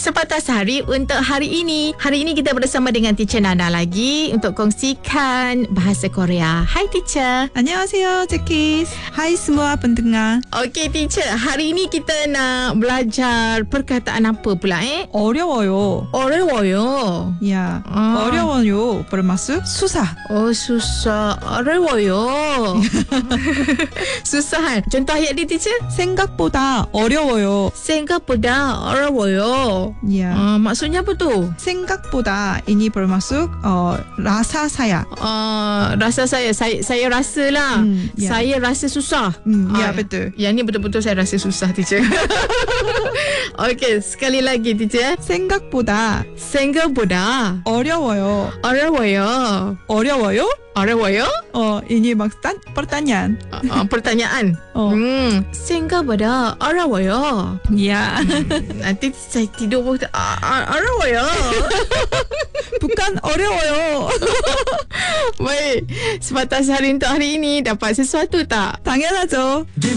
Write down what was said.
Sepatah Hari untuk hari ini. Hari ini kita bersama dengan Teacher Nana lagi untuk kongsikan bahasa Korea. Hai Teacher. 안녕하세요, 제키스. Hai semua pendengar. Okey Teacher, hari ini kita nak belajar perkataan apa pula 어려워요. 어려워요. 야, 아. 어려워요. bermaksud susah. Oh susah. 어려워요. Susah. Contoh ayat dia Teacher. 생각보다 어려워요. 생각보다 어려워요. 야, maksudnya apa tu? 생각보다 ini bermaksud rasa saya. Rasa saya rasa lah. ya. Saya rasa susah. Ya, betul. Yang ni betul-betul saya rasa susah Teacher. Okey, sekali lagi Teacher. 생각보다 생각보다 어려워요. 어려워요. 어려워요? 어려워요? ini maksud pertanyaan. Pertanyaan. 생각보다 어려워요. Ya. Nanti saya tidur pun 어려워요. bukan 어려워요. Baik, Sepatah Hari untuk hari ini dapat sesuatu tak? 당연하죠.